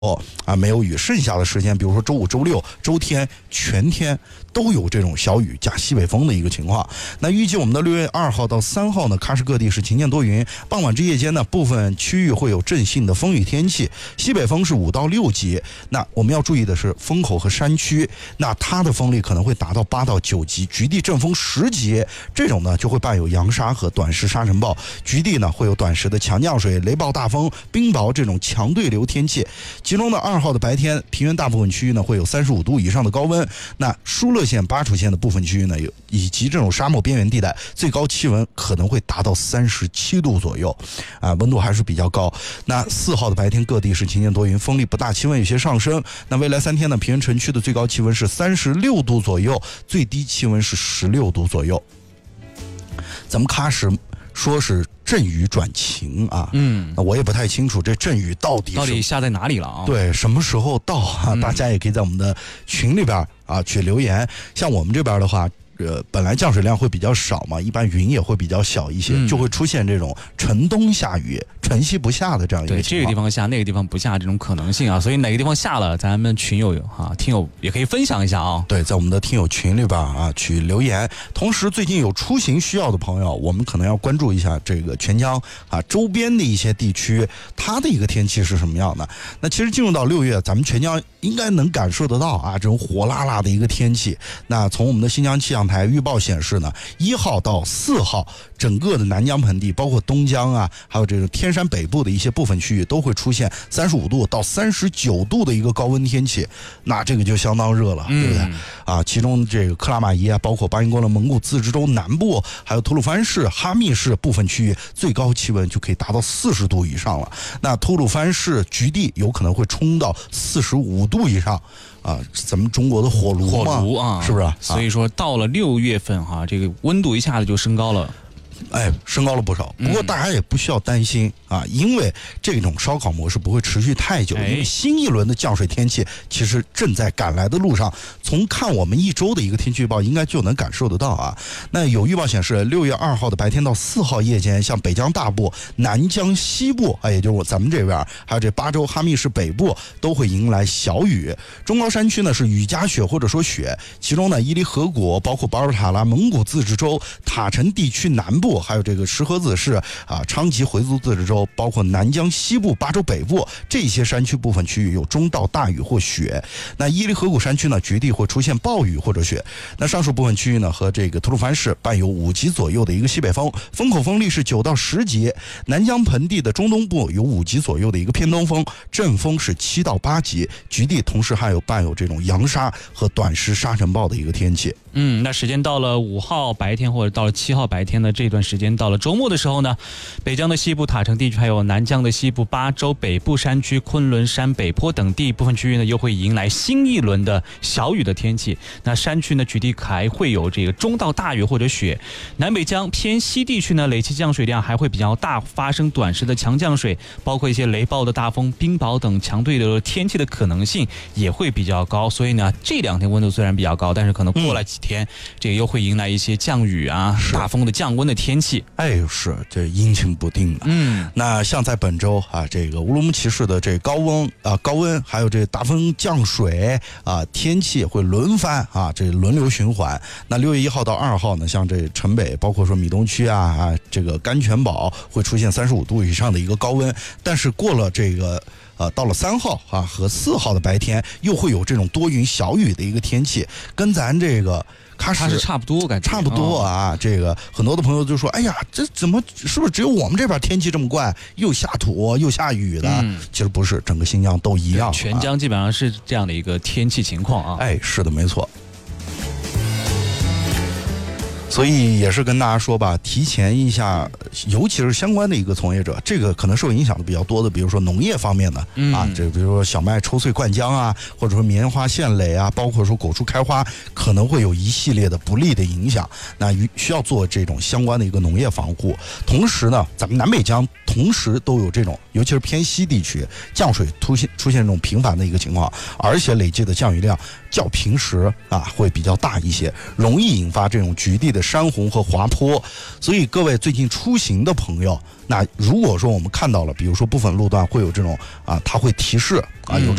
没有雨，剩下的时间，比如说周五、周六、周天全天都有这种小雨加西北风的一个情况。那预计我们的6月2号到3号呢，喀什各地是晴间多云，傍晚至夜间呢，部分区域会有阵性的风雨天气，西北风是5到6级。那我们要注意的是，风口和山区，那它的风力可能会达到8到9级，局地阵风10级，这种呢就会伴有扬沙和短时沙尘暴，局地呢会有短时的强降水、雷暴大风、冰雹这种强对流天气。其中的2号的白天，平原大部分区域呢会有35度以上的高温。那疏勒县、巴楚县的部分区域呢，以及这种沙漠边缘地带，最高气温可能会达到37度左右，温度还是比较高。那4号的白天，各地是晴间多云，风力不大，气温有些上升。那未来3天呢，平原城区的最高气温是36度左右，最低气温是16度左右。咱们喀什说是阵雨转晴啊，那我也不太清楚这阵雨到底下在哪里了啊？ 对，什么时候到啊？大家也可以在我们的群里边去留言。像我们这边的话，本来降水量会比较少嘛，一般云也会比较小一些，就会出现这种晨冬下雨、晨曦不下的这样一个情况。 对，这个地方下，那个地方不下这种可能性啊，所以哪个地方下了，咱们群友听友也可以分享一下啊。 对，在我们的听友群里边去留言。同时，最近有出行需要的朋友，我们可能要关注一下这个全疆周边的一些地区，它的一个天气是什么样的。那其实进入到6月，咱们全疆应该能感受得到这种火辣辣的一个天气。那从我们的新疆气象台预报显示呢，1号到4号，整个的南疆盆地，包括东疆还有这个天山北部的一些部分区域，都会出现35度到39度的一个高温天气。那这个就相当热了，对不对？其中这个克拉玛依包括巴音郭勒蒙古自治州南部，还有吐鲁番市、哈密市部分区域，最高气温就可以达到40度以上了。那吐鲁番市局地有可能会冲到45度以上。咱们中国的火炉是不是？ 所以说到了6月份这个温度一下子就升高了。 升高了不少。不过大家也不需要担心因为这种烧烤模式不会持续太久，因为新一轮的降水天气其实正在赶来的路上。从看我们1周的一个天气预报，应该就能感受得到那有预报显示，6月2号的白天到4号夜间，像北疆大部、南疆西部也就是咱们这边，还有这巴州、哈密市北部都会迎来小雨。中高山区呢是雨夹雪或者说雪，其中呢伊犁河谷、包括巴尔塔拉蒙古自治州、塔城地区南部，还有这个石河子市昌吉回族自治州，包括南疆西部、巴州北部这些山区部分区域有中到大雨或雪。那伊犁河谷山区呢，局地会出现暴雨或者雪。那上述部分区域呢，和这个吐鲁番市伴有5级左右的一个西北风，风口风力是9到10级。南疆盆地的中东部有5级左右的一个偏东风，阵风是7到8级，局地同时还有伴有这种扬沙和短时沙尘暴的一个天气。 那时间到了5号白天或者到了7号白天的这段时间，到了周末的时候呢，北疆的西部塔城地区，还有南疆的西部巴州北部山区、昆仑山北坡等地部分区域呢，又会迎来新一轮的小雨的天气。那山区呢，局地还会有这个中到大雨或者雪。南北疆偏西地区呢，累计降水量还会比较大，发生短时的强降水，包括一些雷暴的大风、冰雹等强对流的天气的可能性也会比较高。所以呢，这2天温度虽然比较高，但是可能过了几天，这个又会迎来一些降雨大风的降温的天气。 是这阴晴不定的。那像在本周这个乌鲁木齐市的这高温还有这大风降水天气会轮番这轮流循环。那6月1号到2号呢，像这城北包括说米东区这个甘泉堡会出现35度以上的一个高温。但是过了这个到了3号和4号的白天，又会有这种多云小雨的一个天气，跟咱这个喀什差不多， 差不多这个很多的朋友就说，哎呀，这怎么是不是只有我们这边天气这么怪，又下土又下雨的？其实不是，整个新疆都一样， 全疆基本上是这样的一个天气情况是的，没错。所以也是跟大家说吧，提前一下，尤其是相关的一个从业者，这个可能受影响的比较多的，比如说农业方面的这比如说小麦抽穗灌浆或者说棉花线蕾包括说果树开花，可能会有一系列的不利的影响。那需要做这种相关的一个农业防护。同时呢，咱们南北疆同时都有这种，尤其是偏西地区降水出现这种频繁的一个情况，而且累计的降雨量较平时会比较大一些，容易引发这种局地的山洪和滑坡。所以各位最近出行的朋友，那如果说我们看到了，比如说部分路段会有这种它会提示有